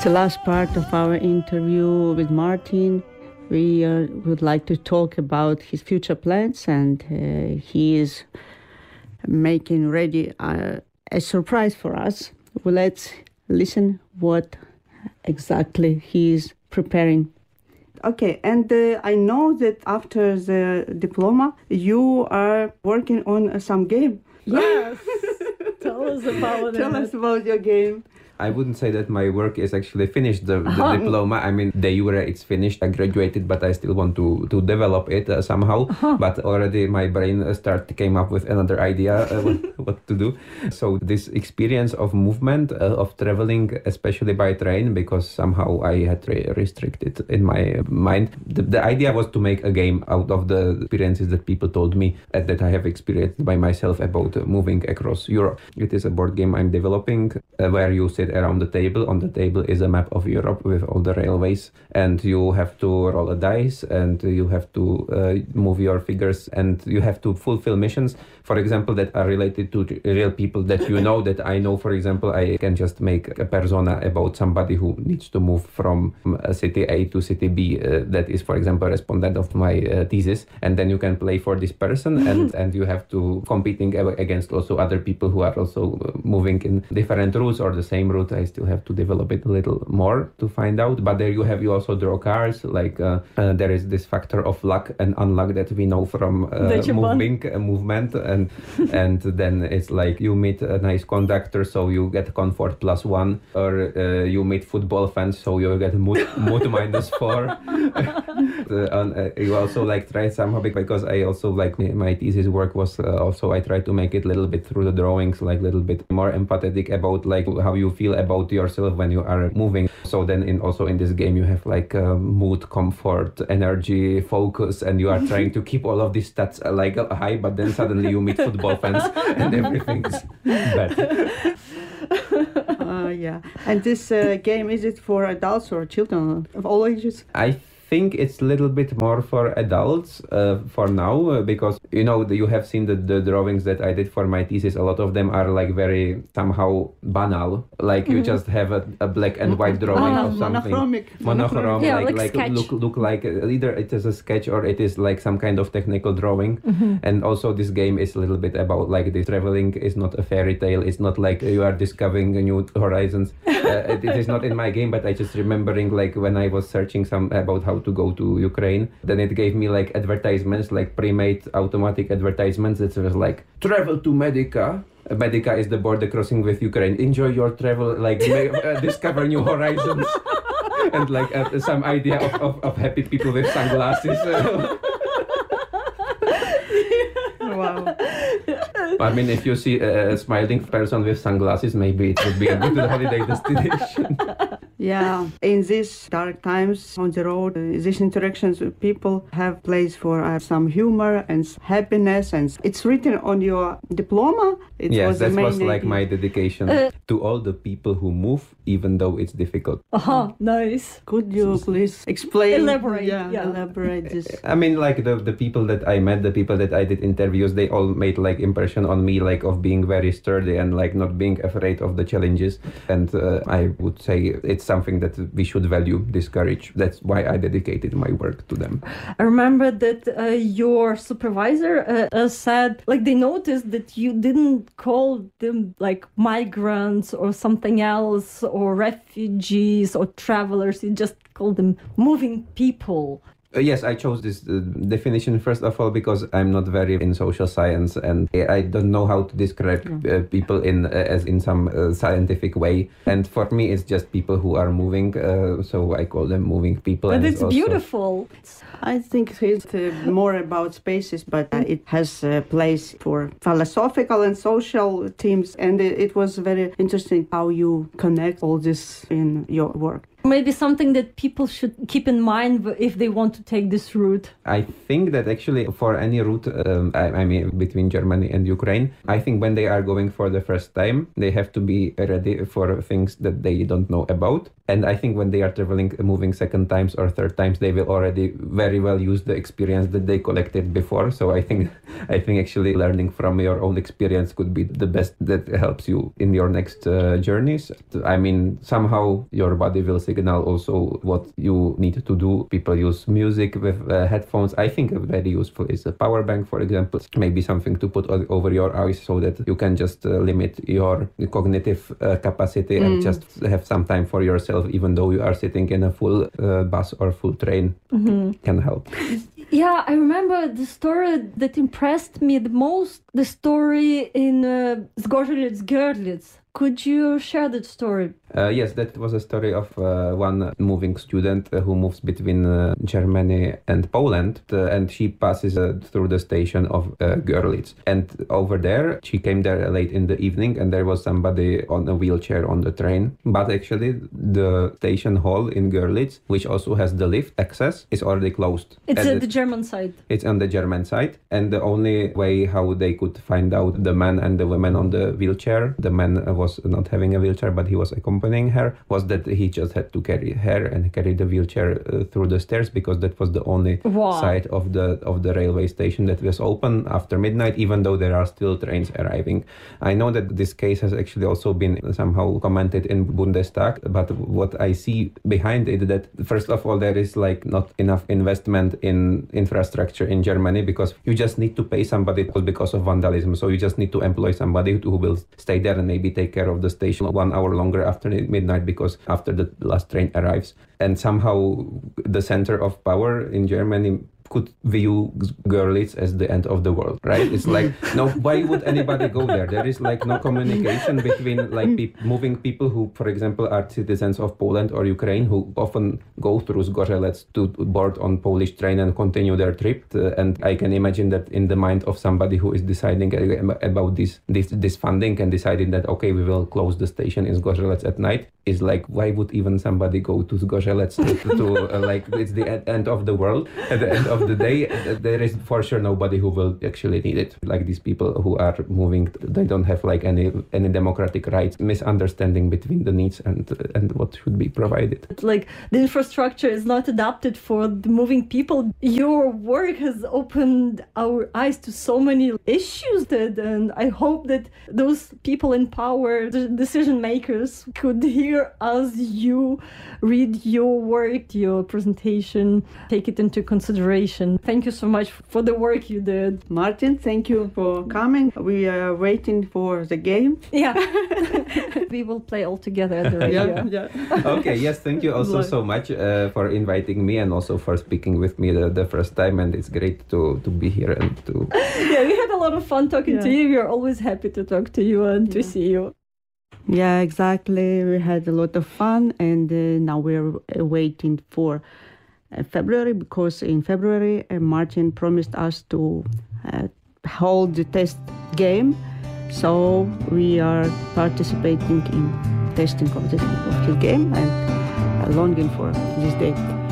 the last part of our interview with Martin. We would like to talk about his future plans, and he is making ready a surprise for us. Well, let's listen what exactly he is preparing. Okay, and I know that after the diploma, you are working on some game. Yes. Tell us about it. Tell us about your game. I wouldn't say that my work is actually finished, the diploma. I mean, de jure it's finished. I graduated, but I still want to develop it somehow. But already my brain came up with another idea what to do. So this experience of movement, of traveling, especially by train, because somehow I had restricted in my mind. The idea was to make a game out of the experiences that people told me that I have experienced by myself about moving across Europe. It is a board game I'm developing where you sit around the table. On the table is a map of Europe with all the railways, and you have to roll a dice, and you have to move your figures, and you have to fulfill missions, for example, that are related to real people that you know, that I know. For example, I can just make a persona about somebody who needs to move from city A to city B. That is, for example, a respondent of my thesis, and then you can play for this person, and you have to competing against also other people who are also moving in different routes or the same route. I still have to develop it a little more to find out. But there you also draw cards. Like there is this factor of luck and unluck that we know from movement, and then it's like you meet a nice conductor, so you get comfort +1, or you meet football fans, so you get mood -4. You also like try somehow, because I also like my thesis work was also I try to make it a little bit through the drawings, like a little bit more empathetic about like how you feel about yourself when you are moving. So then also in this game you have like mood, comfort, energy, focus, and you are trying to keep all of these stats like high, but then suddenly you meet football fans and everything's bad. Yeah. And this game, is it for adults or children of all ages? I think it's a little bit more for adults for now, because you have seen the drawings that I did for my thesis. A lot of them are like very somehow banal, like you just have a black and white drawing of something monochrome, yeah, like look like either it is a sketch or it is like some kind of technical drawing. And also this game is a little bit about like this traveling is not a fairy tale. It's not like you are discovering new horizons. It is not in my game, but I just remembering like when I was searching about how to go to Ukraine, then it gave me like advertisements, like pre-made automatic advertisements that was like, travel to Medica. Medica is the border crossing with Ukraine. Enjoy your travel, like discover new horizons. And like some idea of happy people with sunglasses. Wow. I mean, if you see a smiling person with sunglasses, maybe it would be a good holiday destination. Yeah, in these dark times on the road, these interactions with people have place for some humor and happiness, and it's written on your diploma. Yes, that was like my dedication to all the people who move, even though it's difficult. Nice. Could you please explain? Elaborate. Elaborate this. I mean, like the people that I met, the people that I did interviews, they all made like impression on me, like of being very sturdy and like not being afraid of the challenges. And I would say it's something that we should value, this courage. That's why I dedicated my work to them. I remember that your supervisor said, like, they noticed that you didn't call them like migrants or something else, or refugees or travelers. You just called them moving people. Yes, I chose this definition first of all because I'm not very in social science, and I don't know how to describe people in some scientific way. And for me, it's just people who are moving, so I call them moving people. But it's beautiful. I think it's more about spaces, but it has a place for philosophical and social themes. And it was very interesting how you connect all this in your work. Maybe something that people should keep in mind if they want to take this route. I think that actually for any route, I mean, between Germany and Ukraine, I think when they are going for the first time, they have to be ready for things that they don't know about. And I think when they are traveling, moving second times or third times, they will already very well use the experience that they collected before. So I think actually learning from your own experience could be the best that helps you in your next journeys. I mean, somehow your body will signal also what you need to do. People use music with headphones. I think very useful is a power bank, for example. Maybe something to put over your eyes so that you can just limit your cognitive capacity and just have some time for yourself, even though you are sitting in a full bus or full train. Can help. Yeah, I remember the story that impressed me the most, the story in Zgorzelec-Görlitz. Could you share that story? Yes, that was a story of one moving student who moves between Germany and Poland, and she passes through the station of Görlitz. And over there, she came there late in the evening, and there was somebody on a wheelchair on the train. But actually, the station hall in Görlitz, which also has the lift access, is already closed. It's at the German side. It's on the German side. And the only way how they could find out the man and the woman on the wheelchair, the man was not having a wheelchair, but he was accompanying her, was that he just had to carry her and carry the wheelchair through the stairs, because that was the only side of the railway station that was open after midnight, even though there are still trains arriving. I know that this case has actually also been somehow commented in Bundestag, but what I see behind it, that first of all, there is like not enough investment in infrastructure in Germany, because you just need to pay somebody because of vandalism. So you just need to employ somebody who will stay there and maybe take care of the station 1 hour longer after midnight, because after the last train arrives. And somehow the center of power in Germany could view Görlitz as the end of the world, right? It's like, no, why would anybody go there? There is like no communication between like moving people who, for example, are citizens of Poland or Ukraine, who often go through Zgorzelec to board on Polish train and continue their trip. And I can imagine that in the mind of somebody who is deciding about this funding and deciding that, okay, we will close the station in Zgorzelec at night, is like, why would even somebody go to Zgorzelec to like, it's the end of the world. At the end of the day, there is for sure nobody who will actually need it. Like these people who are moving, they don't have like any democratic rights. Misunderstanding between the needs and what should be provided. Like the infrastructure is not adapted for the moving people. Your work has opened our eyes to so many issues and I hope that those people in power, the decision makers, could hear as you read your work, your presentation, take it into consideration. Thank you so much for the work you did. Martin, thank you for coming. We are waiting for the game. Yeah. We will play all together at the radio. Yeah. Okay, yes, thank you also so much for inviting me and also for speaking with me the first time. And it's great to be here and to... Yeah, we had a lot of fun talking to you. We are always happy to talk to you and to see you. Yeah, exactly. We had a lot of fun, and now we're waiting for February, because in February Martin promised us to hold the test game, so we are participating in testing of the game and longing for this day.